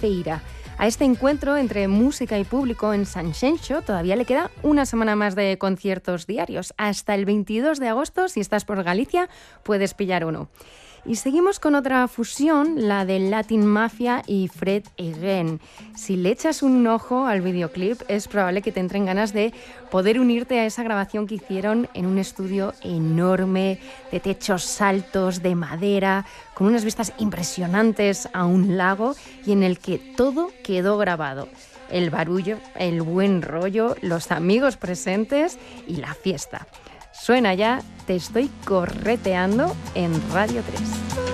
Feira. A este encuentro entre música y público en Sanxenxo todavía le queda una semana más de conciertos diarios. Hasta el 22 de agosto, si estás por Galicia, puedes pillar uno. Y seguimos con otra fusión, la de Latin Mafia y Fred Again. Si le echas un ojo al videoclip, es probable que te entren ganas de poder unirte a esa grabación que hicieron en un estudio enorme, de techos altos, de madera, con unas vistas impresionantes a un lago y en el que todo quedó grabado. El barullo, el buen rollo, los amigos presentes y la fiesta. Suena ya Te estoy correteando en Radio 3.